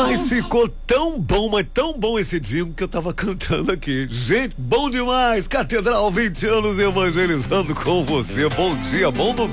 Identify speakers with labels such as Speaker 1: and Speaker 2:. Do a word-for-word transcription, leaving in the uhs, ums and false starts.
Speaker 1: Mas ficou tão bom, mas tão bom esse jingle que eu tava cantando aqui. Gente, bom demais. Catedral, vinte anos evangelizando com você. Bom dia, bom domingo.